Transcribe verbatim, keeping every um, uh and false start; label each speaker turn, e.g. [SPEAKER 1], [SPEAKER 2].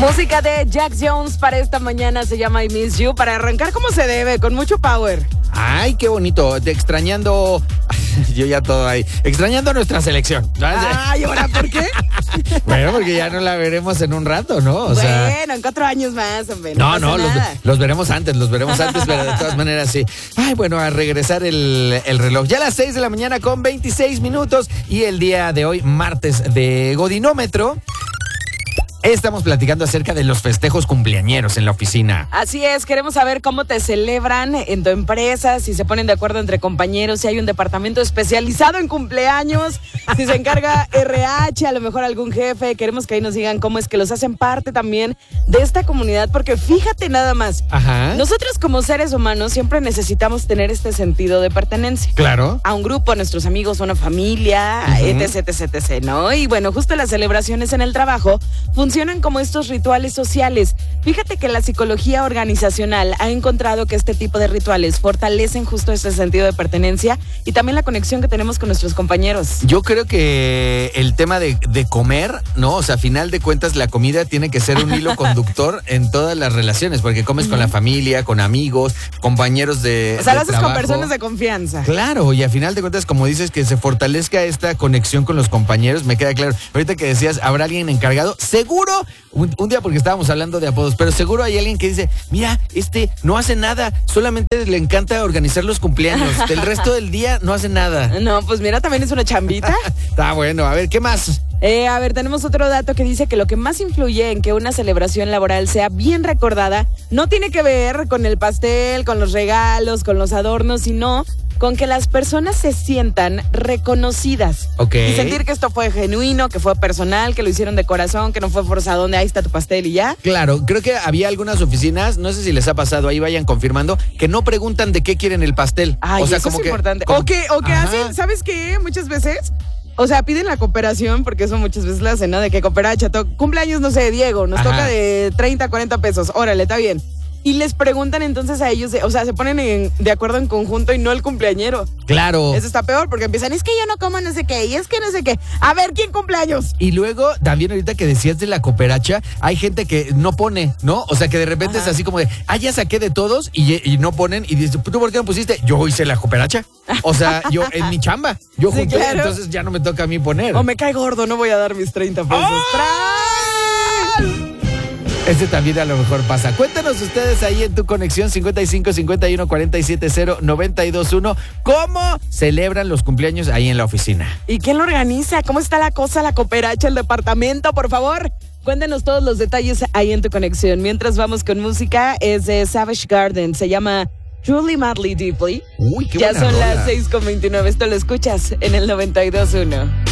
[SPEAKER 1] Música de Jack Jones para esta mañana, se llama I Miss You, para arrancar como se debe, con mucho power.
[SPEAKER 2] Ay, qué bonito, de extrañando, yo ya todo ahí, extrañando a nuestra selección.
[SPEAKER 1] Ay, ¿ahora por qué?
[SPEAKER 2] Bueno, porque ya no la veremos en un rato, ¿no? O
[SPEAKER 1] bueno,
[SPEAKER 2] sea,
[SPEAKER 1] en cuatro años más, hombre. No,
[SPEAKER 2] no, no los, los veremos antes, los veremos antes, pero de todas maneras sí. Ay, bueno, a regresar el, el reloj. Ya a las seis de la mañana con veintiséis minutos y el día de hoy, martes de Godinómetro. Estamos platicando acerca de los festejos cumpleañeros en la oficina.
[SPEAKER 1] Así es, queremos saber cómo te celebran en tu empresa, si se ponen de acuerdo entre compañeros, si hay un departamento especializado en cumpleaños, si se encarga R H, a lo mejor algún jefe. Queremos que ahí nos digan cómo es que los hacen parte también de esta comunidad, porque fíjate nada más.
[SPEAKER 2] Ajá.
[SPEAKER 1] Nosotros como seres humanos siempre necesitamos tener este sentido de pertenencia.
[SPEAKER 2] Claro.
[SPEAKER 1] A un grupo, a nuestros amigos, a una familia, uh-huh. etc, etc, etc, ¿no? Y bueno, justo las celebraciones en el trabajo funcionan Funcionan como estos rituales sociales. Fíjate que la psicología organizacional ha encontrado que este tipo de rituales fortalecen justo ese sentido de pertenencia y también la conexión que tenemos con nuestros compañeros.
[SPEAKER 2] Yo creo que el tema de, de comer, ¿no? O sea, a final de cuentas la comida tiene que ser un hilo conductor en todas las relaciones, porque comes uh-huh. con la familia, con amigos, compañeros de
[SPEAKER 1] O sea,
[SPEAKER 2] de
[SPEAKER 1] lo haces
[SPEAKER 2] trabajo.
[SPEAKER 1] con personas de confianza.
[SPEAKER 2] Claro, y a final de cuentas, como dices, que se fortalezca esta conexión con los compañeros, me queda claro. Ahorita que decías, ¿habrá alguien encargado? Seguro, un, un día porque estábamos hablando de apodos, pero seguro hay alguien que dice, mira, este no hace nada, solamente le encanta organizar los cumpleaños, el resto del día no hace nada.
[SPEAKER 1] No, pues mira, también es una chambita.
[SPEAKER 2] Está bueno, a ver, ¿qué más?
[SPEAKER 1] Eh, a ver, tenemos otro dato que dice que lo que más influye en que una celebración laboral sea bien recordada no tiene que ver con el pastel, con los regalos, con los adornos, sino con que las personas se sientan reconocidas.
[SPEAKER 2] Ok.
[SPEAKER 1] Y sentir que esto fue genuino, que fue personal, que lo hicieron de corazón, que no fue forzado, donde ahí está tu pastel y ya.
[SPEAKER 2] Claro, creo que había algunas oficinas, no sé si les ha pasado, ahí vayan confirmando, que no preguntan de qué quieren el pastel.
[SPEAKER 1] Ay,
[SPEAKER 2] o sea,
[SPEAKER 1] eso
[SPEAKER 2] como
[SPEAKER 1] es
[SPEAKER 2] que,
[SPEAKER 1] importante.
[SPEAKER 2] como,
[SPEAKER 1] o que, o que hacen, ¿sabes qué? Muchas veces... O sea, piden la cooperación, porque eso muchas veces lo hacen, ¿no? De que cooperacha, to- cumpleaños, no sé, Diego, nos Ajá. toca de treinta, cuarenta pesos, órale, está bien. Y les preguntan entonces a ellos, o sea, se ponen en, de acuerdo en conjunto y no el cumpleañero.
[SPEAKER 2] Claro.
[SPEAKER 1] Eso está peor, porque empiezan, es que yo no como no sé qué, y es que no sé qué. A ver, ¿quién cumpleaños?
[SPEAKER 2] Y luego, también ahorita que decías de la cooperacha, hay gente que no pone, ¿no? O sea, que de repente Ajá. es así como de, ah, ya saqué de todos, y, y no ponen, y dices, ¿tú por qué no pusiste? Yo hice la cooperacha. O sea, yo, en mi chamba, yo
[SPEAKER 1] sí,
[SPEAKER 2] junté,
[SPEAKER 1] claro.
[SPEAKER 2] entonces ya no me toca a mí poner.
[SPEAKER 1] O me cae gordo, no voy a dar mis treinta pesos. ¡Oh!
[SPEAKER 2] Ese también a lo mejor pasa. Cuéntanos ustedes ahí en tu conexión cincuenta y cinco, cincuenta y uno, cuarenta y siete, cero, noventa y dos, uno. ¿Cómo celebran los cumpleaños ahí en la oficina?
[SPEAKER 1] ¿Y quién lo organiza? ¿Cómo está la cosa, la cooperacha, el departamento? Por favor, cuéntenos todos los detalles ahí en tu conexión. Mientras vamos con música, es de Savage Garden. Se llama Truly Madly Deeply.
[SPEAKER 2] Uy, qué
[SPEAKER 1] ya
[SPEAKER 2] buena
[SPEAKER 1] son
[SPEAKER 2] rola.
[SPEAKER 1] Las seis con veintinueve. Esto lo escuchas en el noventa y dos uno.